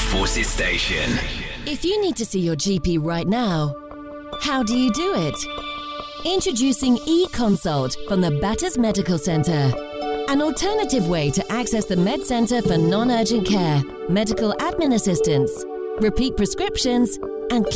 Forces Station. If you need to see your GP right now, how do you do it? Introducing eConsult from the Batters Medical Centre. An alternative way to access the Med Centre for non-urgent care, medical admin assistance, repeat prescriptions, and